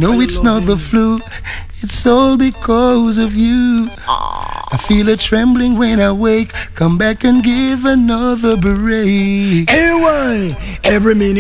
know it's not the flu, it's all because of you. I feel a trembling when I wake. Come back and give another break. Anyway, every minute